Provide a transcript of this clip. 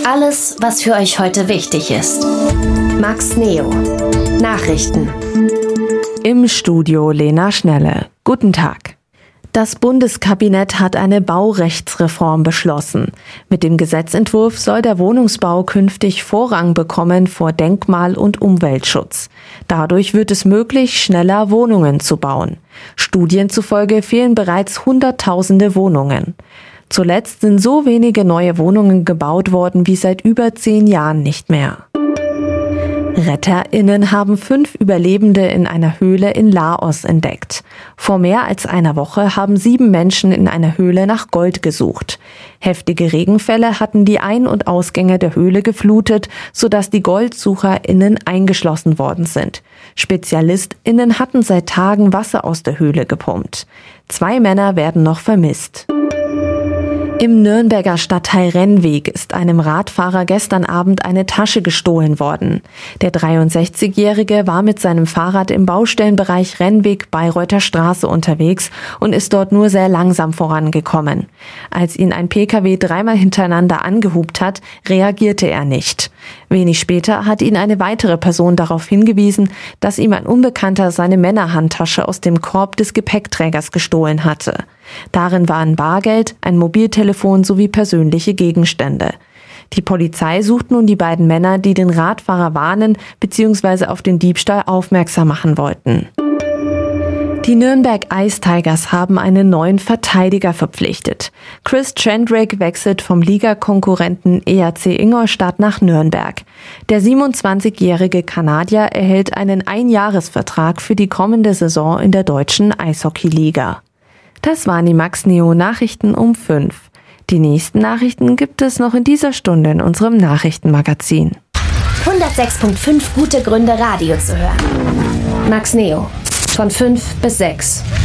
Alles, was für euch heute wichtig ist. Max Neo. Nachrichten. Im Studio Lena Schnelle. Guten Tag. Das Bundeskabinett hat eine Baurechtsreform beschlossen. Mit dem Gesetzentwurf soll der Wohnungsbau künftig Vorrang bekommen vor Denkmal- und Umweltschutz. Dadurch wird es möglich, schneller Wohnungen zu bauen. Studien zufolge fehlen bereits Hunderttausende Wohnungen. Zuletzt sind so wenige neue Wohnungen gebaut worden wie seit über 10 Jahren nicht mehr. RetterInnen haben 5 Überlebende in einer Höhle in Laos entdeckt. Vor mehr als einer Woche haben 7 Menschen in einer Höhle nach Gold gesucht. Heftige Regenfälle hatten die Ein- und Ausgänge der Höhle geflutet, sodass die GoldsucherInnen eingeschlossen worden sind. SpezialistInnen hatten seit Tagen Wasser aus der Höhle gepumpt. 2 Männer werden noch vermisst. Im Nürnberger Stadtteil Rennweg ist einem Radfahrer gestern Abend eine Tasche gestohlen worden. Der 63-Jährige war mit seinem Fahrrad im Baustellenbereich Rennweg-Bayreuther Straße unterwegs und ist dort nur sehr langsam vorangekommen. Als ihn ein Pkw 3-mal hintereinander angehupt hat, reagierte er nicht. Wenig später hat ihn eine weitere Person darauf hingewiesen, dass ihm ein Unbekannter seine Männerhandtasche aus dem Korb des Gepäckträgers gestohlen hatte. Darin waren Bargeld, ein Mobiltelefon sowie persönliche Gegenstände. Die Polizei sucht nun die beiden Männer, die den Radfahrer warnen bzw. auf den Diebstahl aufmerksam machen wollten. Die Nürnberg Ice Tigers haben einen neuen Verteidiger verpflichtet. Chris Chandrick wechselt vom Ligakonkurrenten ERC Ingolstadt nach Nürnberg. Der 27-jährige Kanadier erhält einen Einjahresvertrag für die kommende Saison in der deutschen Eishockey-Liga. Das waren die Max Neo Nachrichten um 5. Die nächsten Nachrichten gibt es noch in dieser Stunde in unserem Nachrichtenmagazin. 106.5 gute Gründe, Radio zu hören. Max Neo. Von 5 bis 6.